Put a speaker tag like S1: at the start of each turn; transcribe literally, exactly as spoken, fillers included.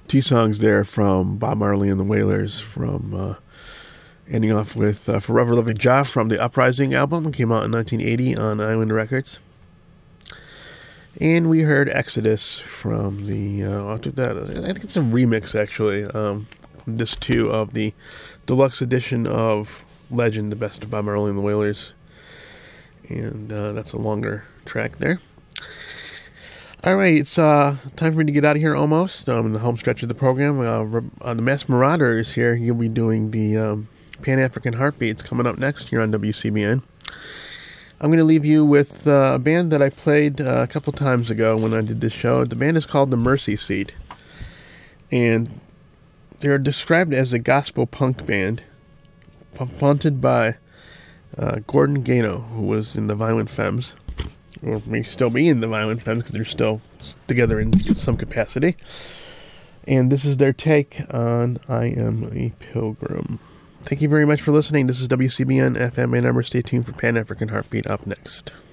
S1: two songs there from Bob Marley and the Wailers, from uh, ending off with uh, Forever Loving Jah from the Uprising album. It came out in nineteen eighty on Island Records. And we heard Exodus from the, uh, I took that, I think it's a remix actually, um, this too, of the deluxe edition of Legend, the best of Bob Marley and the Wailers. And uh, that's a longer track there. All right, it's uh, time for me to get out of here almost. Um, in the home stretch of the program, uh, uh, the Masked Marauder is here. He'll be doing the um, Pan-African Heartbeats coming up next here on W C B N. I'm going to leave you with uh, a band that I played uh, a couple times ago when I did this show. The band is called the Mercy Seat, and they're described as a gospel punk band, fronted by uh, Gordon Gano, who was in the Violent Femmes. Or may still be in the Violent Femmes because they're still together in some capacity. And this is their take on I Am a Pilgrim. Thank you very much for listening. This is W C B N F M. My number. Stay tuned for Pan-African Heartbeat up next.